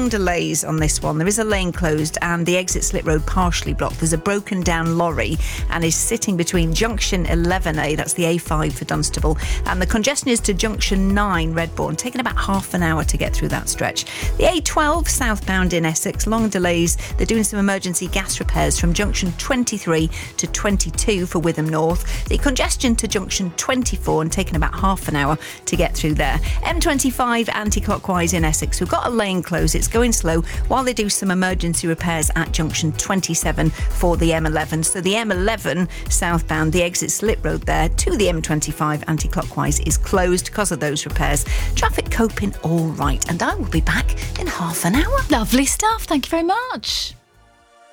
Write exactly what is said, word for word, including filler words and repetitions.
long delays on this one. There is a lane closed and the exit Slip Road partially blocked. There's a broken down lorry and is sitting between junction eleven A, that's the A five for Dunstable, and the congestion is to junction nine Redbourne, taking about half an hour to get through that stretch. The A twelve southbound in Essex, long delays. They're doing some emergency gas repairs from junction twenty-three to twenty-two for Witham North. The congestion to junction twenty-four and taking about half an hour to get through there. M twenty-five anti-clockwise in Essex. We've got a lane closed. It's going slow while they do some emergency repairs at junction twenty-seven for the M eleven. So the M eleven southbound, the exit Slip Road there to the M twenty-five anti-clockwise is closed because of those repairs. Traffic coping all right. And I will be back in half an hour. Lovely stuff. Thank you very much.